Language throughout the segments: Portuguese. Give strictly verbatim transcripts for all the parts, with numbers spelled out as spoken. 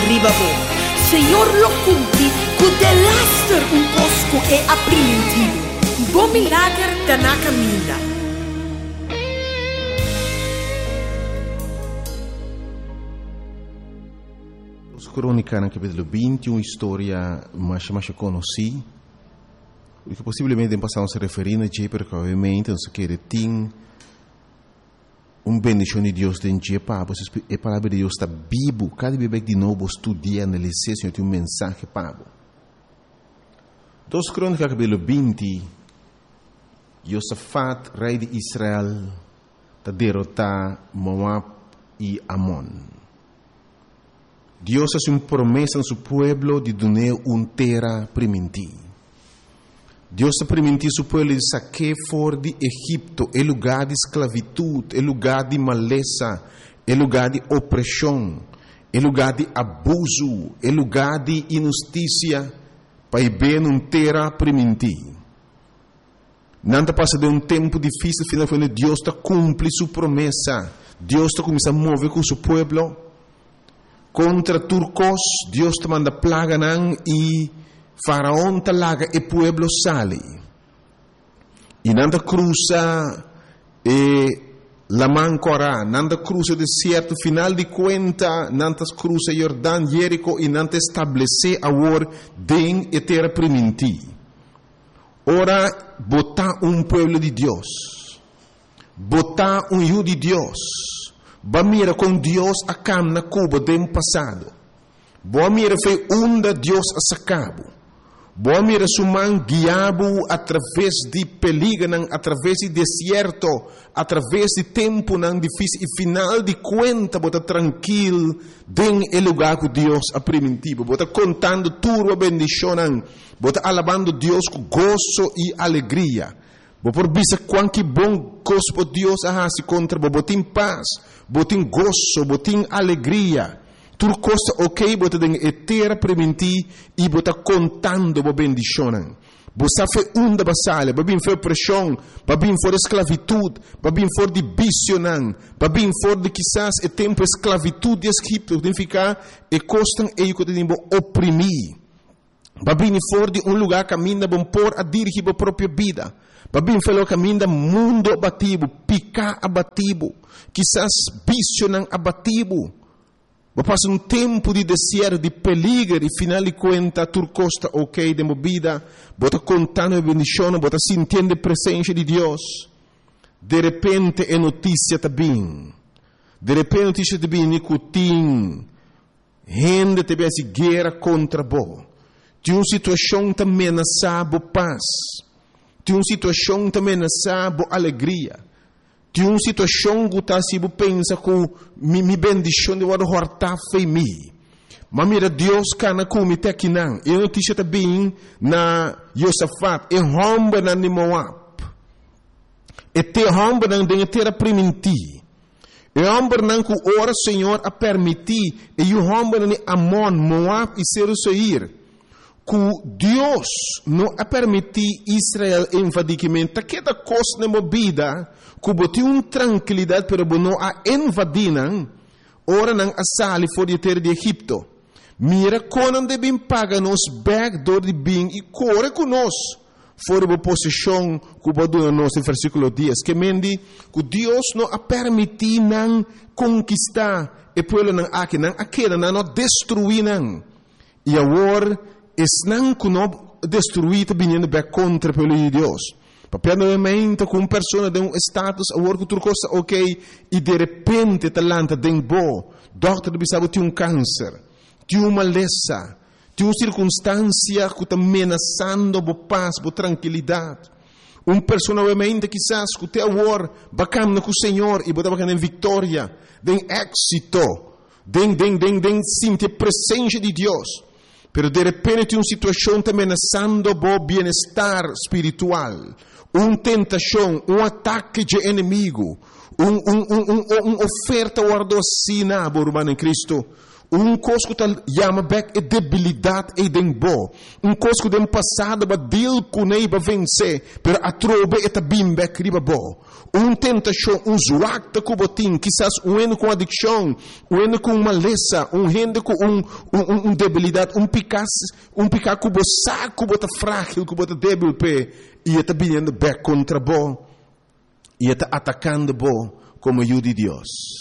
arriba bo. Senhor lo cumpri, cu de laster un posco e aprimentivo. Bo milagre da na caminha. Os crônicas no capítulo vinte, uma história mais mais conhecida, que possivelmente passamos a referir a Jay, porque obviamente não se quer ter uma bendição de Deus dentro de Pabo, a palavra de Deus está vivo, cada vez de novo estudia, analisar, Senhor, tem um mensagem Pabo. Dos crônicas capítulo vinte, Josafat, rei de Israel, está derrotar Moab e Amon. Deus faz uma promessa ao seu povo de dar uma terra primitiva. Deus está permitindo seu povo de saquear fora de Egito, é lugar de esclavitud, é lugar de maleza, é lugar de opressão, é lugar de abuso, é lugar de injustiça, para ir bem uma terra primitiva. Não está passando um tempo difícil, finalmente Deus está cumprindo sua promessa. Deus está começando a mover com seu povo. Contra turcos, Deus te manda plaga nan e faraón te laga e pueblo sale. E nanda cruza e la mancora, nanda cruza o deserto, final de conta, nanda cruza Jordão, Jerico e nanda estabelece agora den e terra primitiva. Ora, botar um pueblo de Deus, botar um hijo de Deus, ba mira com Deus a cam na Cuba do passado. Boa mira foi onda Deus a sacabo. Boa mira suman guiabo através de perigo, através de deserto, através de tempo não difícil e final de conta bota tranquilo den el lugar que Deus a primitivo. Bota contando tudo a bendição, bota alabando Deus com gozo e alegria. Bo por bisa quanto bom gosto Deus a se contra bo botin paz, botin gozo, botin alegria. Tur costa ok, bota den etera prementi e bota contando bo bendicionan. Bo sa fe unda basale, babin fe opressão, babin for esclavitud, babin for de bicionan, babin for de quizás e tempo esclavitud de Egipto, significa e costan e que tem bo oprimir. Babin for de um lugar caminha bom por a dirigir a própria vida. Babin falou caminha mundo abativo, picar abativo, quizás bicionan abativo. Ba passa um tempo de deserto, de perigo, e final de conta, tu costa ok de movida, bota contando a bendição, bota sentindo a presença de Deus. De repente é notícia também. De repente notícia também, nicotim, gente também se guerra contra bo. Tem uma situação também na sabo paz. Tem uma situação também na sabo alegria. Tem uma situação que está se pensa que me me bendição de o horta foi me. Mas mira Deus cana como até aqui não. E notícia também na Josafat e romba na Moab. E te romba na de terra primiti. E romba na que ora Senhor a permitir e o romba na Amon, Moab e Seir. Que Deus não a permitir Israel invadimento, que da costa na movida, que botou uma tranquilidade, pero não a invadinam, ora não a sali fora de terra de Egipto. Mira quando devem pagar nos backdoor de bem e corre conosco, fora da posição que botou nos no versículo dez, que mendi que Deus não a permitir não conquistar e pelo não aqui não aquela não destruir não. E agora não que não destruído vindo bem contra pelo de Deus. Papel novamente com uma pessoa de um status, a work tu costa ok, e de repente talanta den bo, doctor bisabo tem um câncer, tem uma maleza, tem uma circunstância que está ameaçando bo paz, bo tranquilidade. Uma pessoa novamente quizás que te awor, bacana com o Senhor e botar bacana em vitória, den éxito, den den den den sente a presença de Deus. Pero de repente tem uma situação também ameaçando o bem-estar espiritual, uma tentação, um ataque de inimigo, um, um, um, um, uma oferta guardocina, irmão em Cristo, Um coisa que chama back é debilidade e dembo. Um coisa que dem passado ba deal kunei ba vencer, pero a trobe eta bim back riba bo. Um tentação, um zuacta que botin, quizás um eno com adicção, um eno com maleza, um rende com um um, um debilidade, um picas, um picar que bo saco bota frágil, que bota débil pe, e eta vindo back contra bo, e eta atacando bo como ajuda de Deus.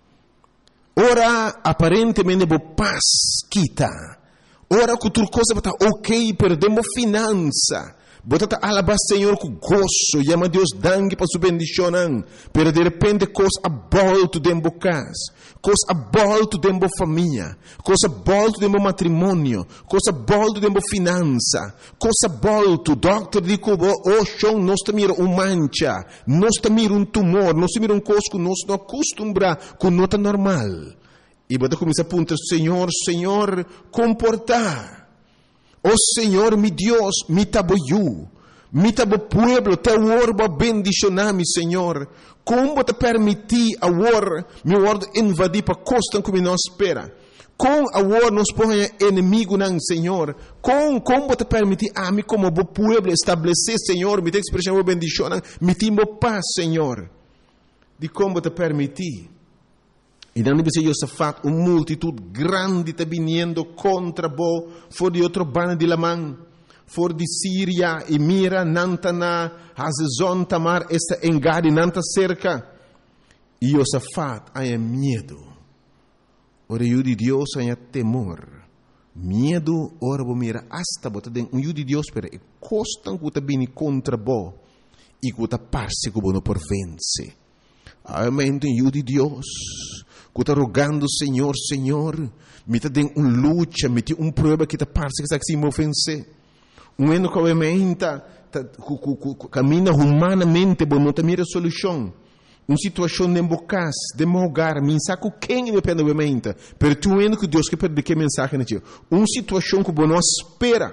Ora, aparentemente, bo paz quita. Ora, que tudo coisa está ok, perdemos finança. Bota alabar Senhor com gozo, chama Deus dangue para sua bendição. Pero de repente, coisa a volta dentro casa, coisa a volta dentro família, coisa a volta dentro matrimônio, coisa a volta dentro finança, coisa a volta. Doctor diz que o chão nós mira um mancha, nós mira um tumor, nós mira um coisa que nós não acostumbra com nota normal. E bota começa a apontar, Senhor, Senhor, comportar. Oh Senhor, mi Deus, mi taboyu, mi tabo pueblo, te orba bendicionami, Senhor. Como te permitir a war, mi word invadir para costa como não espera. Com a war nos põe inimigo não, Senhor. Com como te permitir a mim como bo pueblo estabelecer, Senhor, mi te expressão bo bendição, mi timbo paz, Senhor. De como te permitir. E não deve ser Josafat, uma multitud grande está vindo contra bo, for de outro bando de Lamã, for de Síria, e mira, Nantana, Hazezon, Tamar, esta engade, Nanta cerca. E Josafat, há medo. Ora, o de Deus, há temor. Medo, ora, bo mira, hasta bota den, o de Deus, pero e costan que está vindo contra bo, e que está parse que bo não por vence. Amém, o de Deus. Que está rogando, Senhor, Senhor, me tem uma luta, me tem uma prova que está parece que está se ofencer. Um ano que obviamente caminha humanamente, mas não tem solução. Uma situação de embocas, de mogar, me saco quem depende obviamente. Mas tu ano que Deus quer perder que mensagem na tia. Uma situação que não espera.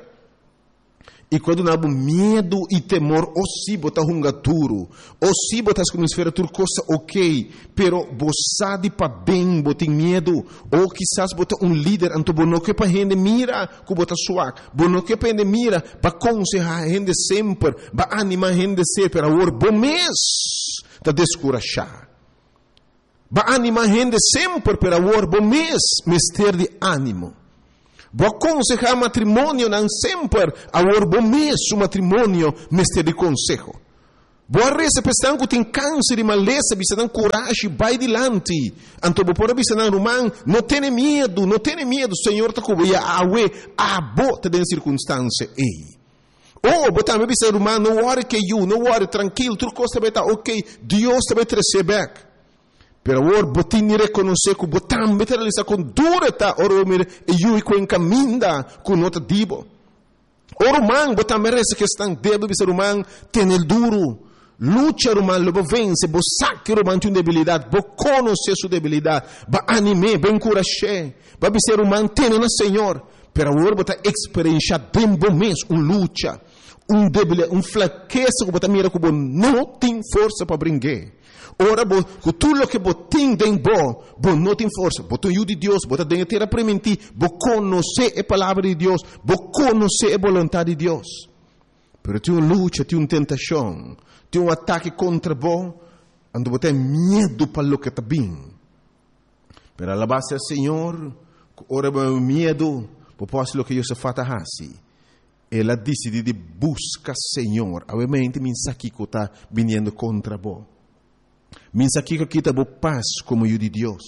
E quando nós temos medo e temor, ou se botar um gaturo, ou se botar como esfera tudo coisa ok, pero você de para bem, botar medo, ou quizás botar um líder, então bono que para gente mira, que botar suave, bono que para gente mira, para aconselhar a gente sempre, para animar a gente ser, pero agora bom mês, está descurachar. Para animar a gente sempre, pero agora bom mês, mister de ânimo. Vou aconselhar matrimônio não sempre, agora bom mês o matrimônio, mestre de conselho. Boa reza pensando que tem câncer e maleza, bisa não coragem, vai dilante. Então, por bisa não romano, não tenha medo, não tenha medo, o Senhor está com você, a ué, a bota de circunstância, ei. Oh, botar me bisa romano, não worry que you, não worry, tranquilo, tudo coisa vai estar ok, Deus vai trazer back. Pero agora, botin reconhecer que botam materializar com dureza, ora mir eu com encaminda com nota dibo. Ora man, botam merece que estão débil ser humano, tem el duro, luta humano, lobo vence, bo saque humano tem debilidade, bo conhecer sua debilidade, ba anime, ba encorajar, ba ser humano tem na Senhor. Pero agora botar experiência dentro mês, um luta, um debilidade, um fraqueza que botar mira que bo não tem força para brincar. Ora, com tudo o que você tem dentro, você não tem força. Você tem de Deus, você tem que ter a permitir, você conhecer a palavra de Deus, você conhecer a vontade de Deus. Mas tem uma luta, tem uma tentação, tem um ataque contra você, onde você tem medo para o que está bem. Mas a base do Senhor, ora, o medo, você pode fazer o que Deus faz assim. Ela decide de buscar o Senhor. Obviamente, me aqui que está vindo contra você. Minsa aqui que kita bo paz como o de Deus.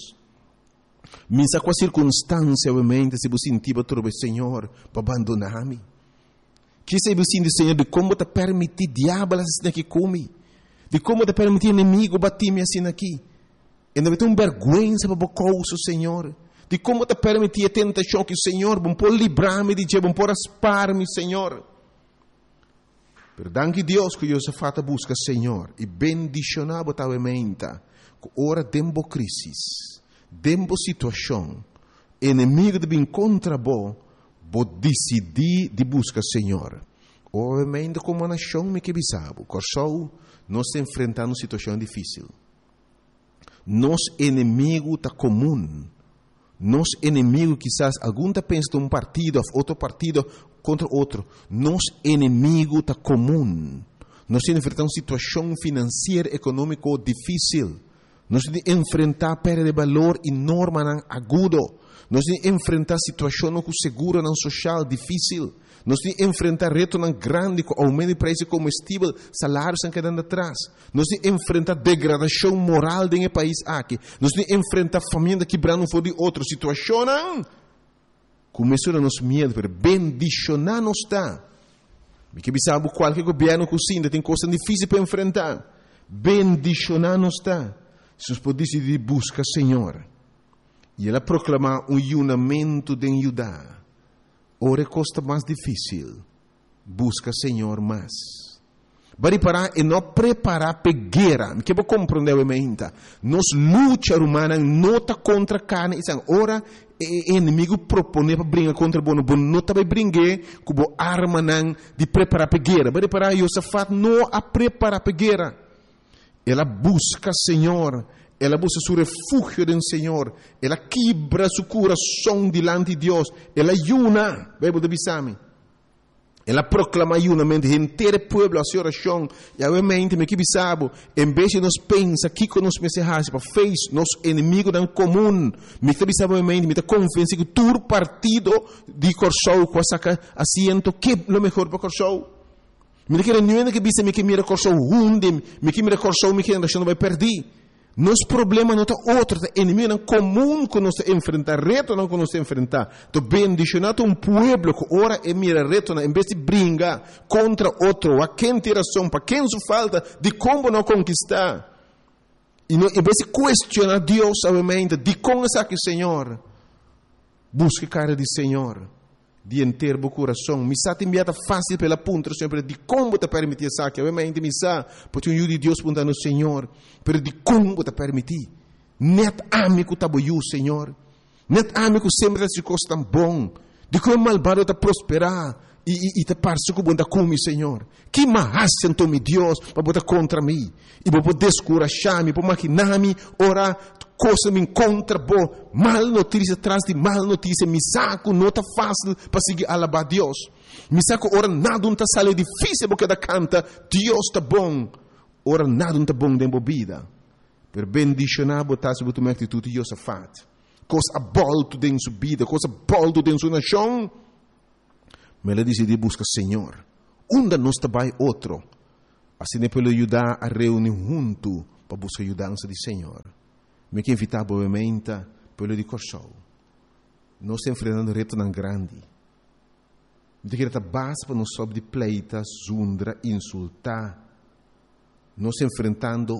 Minsa com a circunstância, obviamente, se você sentir para trocar Senhor, para abandonar-me. Que se você sentir, Senhor, de como te permitir diabo assim aqui comigo, de como te permitir inimigo bater-me assim aqui. E não vai ter uma vergonha para o Senhor. De como te permitir a tentação que o Senhor, bom por livrar-me de Deus, bom por aspar-me, Senhor. Pero danke Deus que Josafat busca Senhor e bendicionar botavelmente que ora dembo crisis, dembo situação, inimigo de vir contra bo, bo decidir de buscar Senhor. Obviamente como uma nação me que bisabo, corsou nós enfrentando situação difícil. Nos inimigo tá comum, Nos inimigos, quizás, algum tá pensa de um partido, outro partido contra outro. Nos inimigo tá comum. Nós enfrentamos uma situação financeira, econômica difícil. Nós temos que enfrentar perda de valor enorme, agudo. Nós temos que enfrentar situações com seguro social difícil. Nós temos que enfrentar retos grandes, com aumento de preço de combustível, salários estão quedando atrás. Nós temos que enfrentar degradação moral dentro do país aqui. Nós temos que enfrentar família quebrando um de outra situação. Começou a nos medo, mas bendicionar nos está. Porque sabe qualquer governo cozinha tem coisas difíceis para enfrentar. Bendicionar nos está. Se nós podemos decidir buscar Senhor. E ela proclamar um unamento de Judá. Ora costa mais difícil. Busca Senhor mais. Bari parar e não preparar para guerra. Que vou compreender obviamente. Nos luta humana não está contra carne. Ora o inimigo propõe para brincar contra bono. Bono não está para brincar com a arma de preparar para guerra. Bari parar Josafat não a preparar para guerra. Ela busca Senhor. Ela busca seu refúgio do Senhor. Ela quebra seu coração diante de Deus. Ela ayuna. Bebo de bisame. Ela proclama ayunamento. Inteiro povo a sua oração. E obviamente, me que bisabo. Em vez de nós pensar que com nós mensagens para fez nosso inimigo em comum. Me que bisabo obviamente. Me que confiança que todo partido de Corsou com essa assento que é o melhor para Corsou. Me que não é que bisa me que mira Corsou hunde. Me que mira Corsou me que a nação vai perder. Nosso problema não está outro, é inimigo comum que nós enfrentar, reto não que nós enfrentar. Então, bendicionado um povo que ora e mira reto, em vez de brincar contra outro, a quem tem razão, para quem só falta, de como não conquistar. E não, em vez de questionar Deus, obviamente, de como é que Senhor, busque cara de Senhor, de inteiro o coração. Me está enviada fácil pela ponta, sempre de como te permitir essa que, obviamente, me está, porque um de Deus perguntando Senhor, pero de como te permitir. Net amigo tá boiu, Senhor. Net amigo sempre se costa tão bom. De como malvado te prosperar e, e, e te parece que bom da come, Senhor. Que mais sentou me Deus para botar contra mim e para descorajar-me, para maquinar-me, orar. Coisa me encontra boa, mal notícia atrás de mal notícia, me saco, não está fácil para seguir alabar Deus. Me saco, ora nada não está sale difícil porque da canta, Deus está bom. Ora nada não está bom dentro da vida. Per bendicionar, botar sobre tua atitude, Josafat. Coisa abolto dentro sua vida, coisa abolto dentro sua nação. Mas ela decidiu buscar Senhor. Onde nós trabalha outro. Assim é para ajudar a reunir junto para buscar a ajudança do Senhor. Me que invitar obviamente pelo de Corsou. Nós estamos enfrentando reto tão grande. De que está base para nós sob de pleita, zundra, insultar. Nós enfrentando